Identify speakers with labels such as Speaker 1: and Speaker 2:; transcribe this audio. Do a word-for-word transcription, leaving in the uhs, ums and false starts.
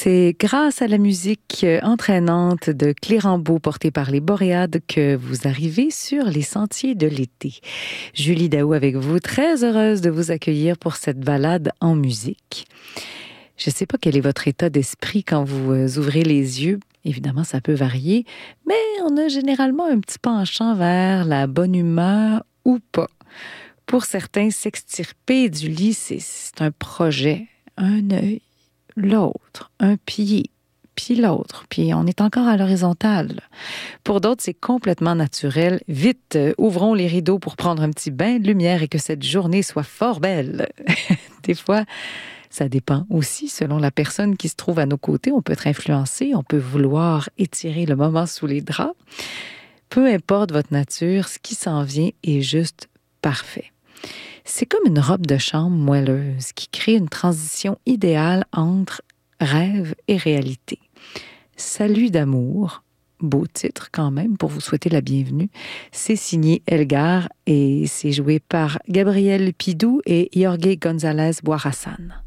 Speaker 1: C'est grâce à la musique entraînante de Clérambault portée par les Boréades que vous arrivez sur les sentiers de l'été. Julie Daou avec vous, très heureuse de vous accueillir pour cette balade en musique. Je ne sais pas quel est votre état d'esprit quand vous ouvrez les yeux. Évidemment, ça peut varier, mais on a généralement un petit penchant vers la bonne humeur ou pas. Pour certains, s'extirper du lit, c'est, c'est un projet, un œil, l'autre, un pied, puis l'autre, puis on est encore à l'horizontale. Pour d'autres, c'est complètement naturel. Vite, euh, ouvrons les rideaux pour prendre un petit bain de lumière et que cette journée soit fort belle. Des fois, ça dépend aussi selon la personne qui se trouve à nos côtés. On peut être influencé, on peut vouloir étirer le moment sous les draps. Peu importe votre nature, ce qui s'en vient est juste parfait. C'est comme une robe de chambre moelleuse qui crée une transition idéale entre rêve et réalité. Salut d'amour, beau titre quand même pour vous souhaiter la bienvenue. C'est signé Elgar et c'est joué par Gabriel Pidou et Jorge González Boirassan.